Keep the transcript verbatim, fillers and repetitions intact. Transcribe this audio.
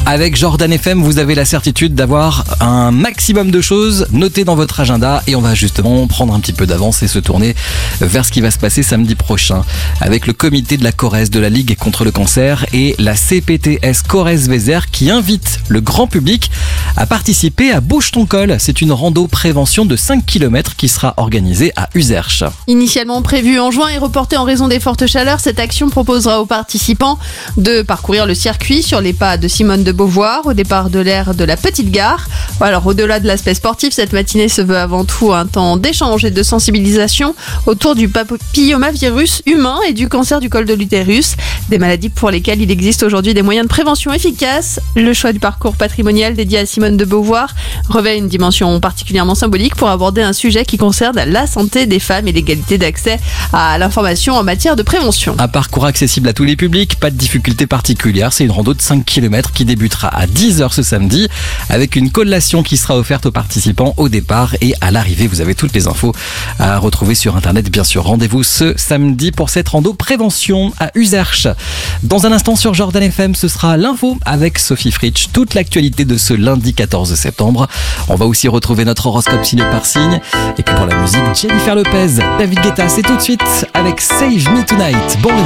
Avec Jordan F M, vous avez la certitude d'avoir un maximum de choses notées dans votre agenda et on va justement prendre un petit peu d'avance et se tourner vers ce qui va se passer samedi prochain avec le comité de la Corrèze de la Ligue contre le cancer et la C P T S Corrèze-Vézère qui invite le grand public à participer à Bouge ton col. C'est une rando prévention de cinq kilomètres qui sera organisée à Uzerche. Initialement prévue en juin et reportée en raison des fortes chaleurs, cette action proposera aux participants de parcourir le circuit sur les pas de Simone de Beauvoir au départ de l'aire de la Petite Gare. Alors au-delà de l'aspect sportif, cette matinée se veut avant tout un temps d'échange et de sensibilisation autour du papillomavirus humain et du cancer du col de l'utérus, des maladies pour lesquelles il existe aujourd'hui des moyens de prévention efficaces. Le choix du parcours patrimonial dédié à Simone de Beauvoir revêt une dimension particulièrement symbolique pour aborder un sujet qui concerne la santé des femmes et l'égalité d'accès à l'information en matière de prévention. Un parcours accessible à tous les publics, pas de difficulté particulière, c'est une rando de cinq kilomètres qui débutera à dix heures ce samedi avec une collation qui sera offerte aux participants au départ et à l'arrivée. Vous avez toutes les infos à retrouver sur internet bien sûr. Rendez-vous ce samedi pour cette rando prévention à Uzerche. Dans un instant sur Jordan F M, ce sera l'info avec Sophie Fritsch, toute l'actualité de ce lundi quatorze septembre. On va aussi retrouver notre horoscope signe par signe. Et puis pour la musique, Jennifer Lopez, David Guetta, c'est tout de suite avec Save Me Tonight. Bon